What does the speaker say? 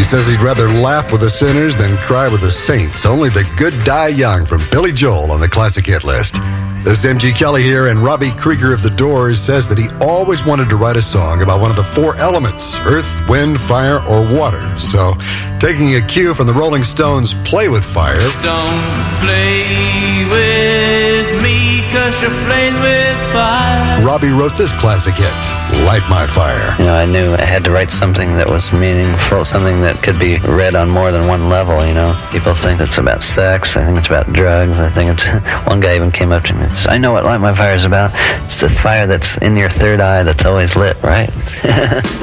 says he'd rather laugh with the sinners than cry with the saints. Only the good die young from Billy Joel on the classic hit list. This is MG Kelly here, and Robbie Krieger of The Doors says that he always wanted to write a song about one of the four elements, earth, wind, fire, or water. So, taking a cue from the Rolling Stones' Play with Fire. Don't play with me, 'cause you're playing with fire. Robbie wrote this classic hit, Light My Fire. You know, I knew I had to write something that was meaningful, something that could be read on more than one level, you know. People think it's about sex, I think it's about drugs, I think it's... One guy even came up to me and said, I know what Light My Fire is about. It's the fire that's in your third eye that's always lit, right?